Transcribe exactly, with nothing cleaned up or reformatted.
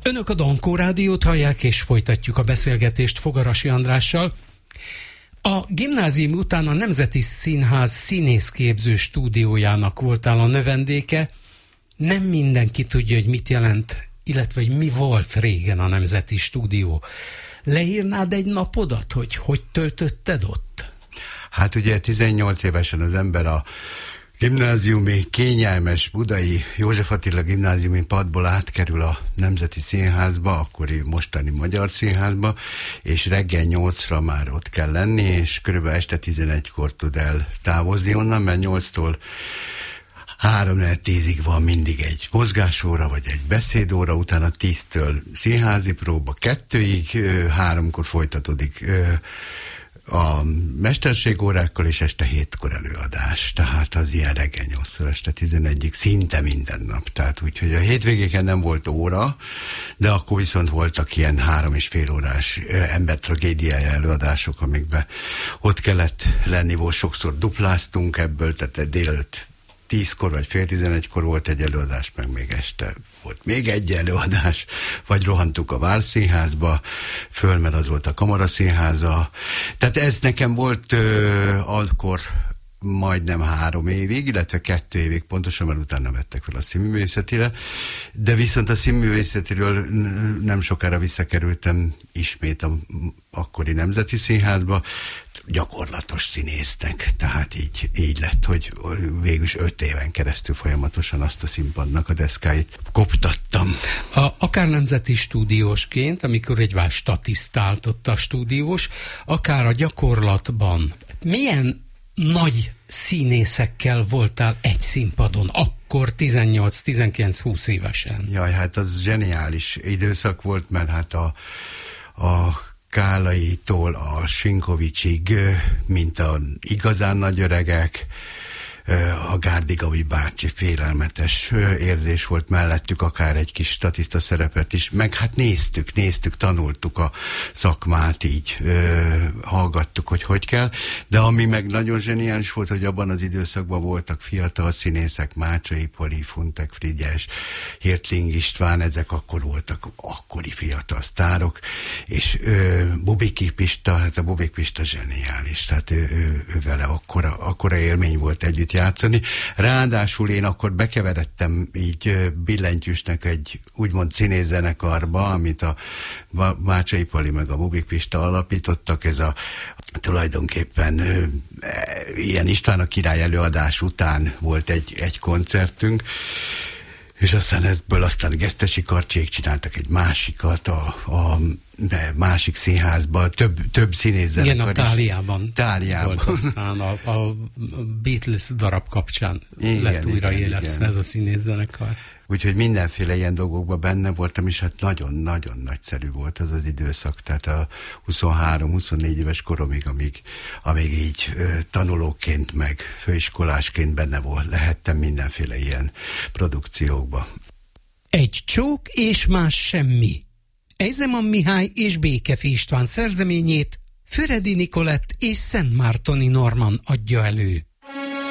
Önök a Dankó Rádiót hallják, és folytatjuk a beszélgetést Fogarasi Andrással. A gimnázium után a Nemzeti Színház színészképző stúdiójának voltál a növendéke. Nem mindenki tudja, hogy mit jelent, illetve hogy mi volt régen a Nemzeti Stúdió. Leírnád egy napodat, hogy hogy töltötted ott? Hát ugye tizennyolc évesen az ember a gimnáziumi, kényelmes budai József Attila gimnáziumi padból átkerül a Nemzeti Színházba, akkori mostani Magyar Színházba, és reggel nyolcra már ott kell lenni, és körülbelül este tizenegykor tud el távozni onnan, mert nyolctól három tízig van mindig egy mozgásóra, vagy egy beszédóra, utána tíztől színházi próba, kettőig, háromkor folytatódik a mesterségórákkal, és este hétkor előadás. Tehát az ilyen reggel nyolctól este tizenegyig szinte minden nap. Tehát úgyhogy a hétvégéken nem volt óra, de akkor viszont voltak ilyen három és fél órás embertragédiája előadások, amikben ott kellett lenni, volt, sokszor dupláztunk ebből, tehát délelőtt tízkor vagy fél tizenegykor volt egy előadás, meg még este volt még egy előadás, vagy rohantuk a Várszínházba föl, mert az volt a Kamaraszínháza. Tehát ez nekem volt ö, akkor majdnem három évig, illetve kettő évig pontosan, mert utána vettek fel a színművészetire, de viszont a színművészetiről nem sokára visszakerültem ismét a akkori Nemzeti Színházba, gyakorlatos színésznek, tehát így, így lett, hogy végülis öt éven keresztül folyamatosan azt a színpadnak a deszkáit koptattam. A, akár nemzeti stúdiósként, amikor egy vás statisztáltott a stúdiós, akár a gyakorlatban, milyen nagy színészekkel voltál egy színpadon, akkor tizennyolc tizenkilenc húsz évesen? Jaj, hát az zseniális időszak volt, mert hát a, a Kálaitól a Sinkovicsig, mint a igazán nagy öregek, a Gárdigavi bácsi félelmetes érzés volt mellettük, akár egy kis statiszta szerepet is, meg hát néztük, néztük, tanultuk a szakmát, így ö, hallgattuk, hogy hogy kell, de ami meg nagyon zseniális volt, hogy abban az időszakban voltak fiatal színészek, Mácsai Poli, Funtek Frigyes, Hirtling István, ezek akkor voltak akkori fiatal sztárok, és ö, Bubiki Pista, hát a Bubik Pista zseniális, tehát ő, ő, ő vele akkora, akkora élmény volt együtt játszani. Ráadásul én akkor bekeveredtem így billentyűsnek egy úgymond színészzenekarba, amit a Mácsai Pali meg a Bubik Pista alapítottak. Ez a tulajdonképpen e, ilyen István a király előadás után volt egy, egy koncertünk, és aztán ebből aztán Gesztesi Karcsék csináltak egy másikat a, a de másik színházban, több, több színészzenekar is. Igen, a Táliában. Táliában. Volt aztán a, a Beatles darab kapcsán igen, lett újraélesztve ez a színészzenekar. Úgyhogy mindenféle ilyen dolgokban benne voltam, és hát nagyon-nagyon nagyszerű volt az az időszak, tehát a huszonhárom-huszonnégy éves koromig, amíg, amíg így ö, tanulóként, meg főiskolásként benne volt, lehettem mindenféle ilyen produkciókba. Egy csók és más semmi. Eizeman Mihály és Békefi István szerzeményét Füredi Nikolett és Szentmártoni Norman adja elő.